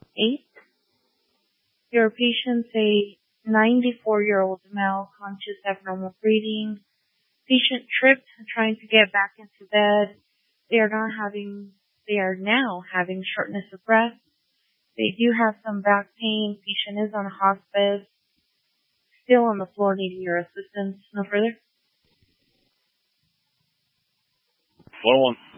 8. Your patient's a 94-year-old male, conscious, abnormal breathing. Patient tripped trying to get back into bed. They are now having shortness of breath. They do have some back pain. Patient is on hospice. Still on the floor needing your assistance. No further? Floor 1.